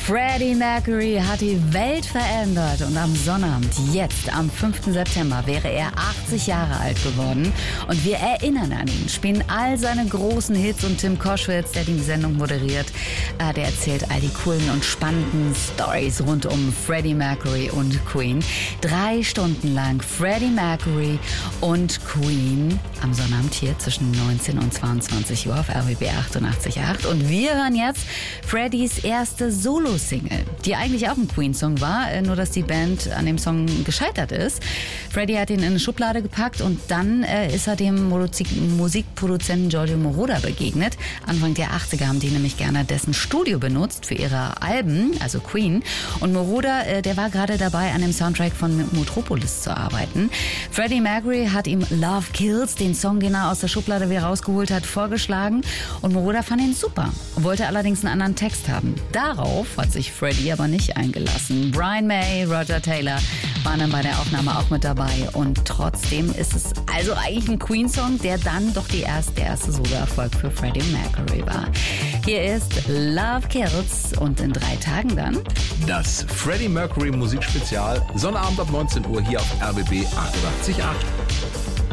Freddie Mercury hat die Welt verändert und am Sonnabend, jetzt am 5. September, wäre er 80 Jahre alt geworden. Und wir erinnern an ihn, spielen all seine großen Hits und Tim Koschwitz, der die Sendung moderiert, der erzählt all die coolen und spannenden Stories rund um Freddie Mercury und Queen. 3 Stunden lang Freddie Mercury und Queen am Sonnabend hier zwischen 19 und 22 Uhr auf RBB 88.8. Und wir hören jetzt Freddies erste Solo-Single, die eigentlich auch ein Queen-Song war, nur dass die Band an dem Song gescheitert ist. Freddie hat ihn in eine Schublade gepackt und dann ist er dem Musikproduzenten Giorgio Moroder begegnet. Anfang der 80er haben die nämlich gerne dessen Studio benutzt für ihre Alben, also Queen. Und Moroder, der war gerade dabei, an dem Soundtrack von Metropolis zu arbeiten. Freddie Mercury hat ihm Love Kills, den Song, den er aus der Schublade wieder rausgeholt hat, vorgeschlagen. Und Moroder fand ihn super, wollte allerdings einen anderen Text haben. Darauf hat sich Freddie aber nicht eingelassen. Brian May, Roger Taylor waren dann bei der Aufnahme auch mit dabei. Und trotzdem ist es also eigentlich ein Queen-Song, der dann doch der erste Solo-Erfolg für Freddie Mercury war. Hier ist Love Kills und in 3 Tagen dann das Freddie Mercury Musikspezial. Sonnabend ab 19 Uhr hier auf RBB 88.8.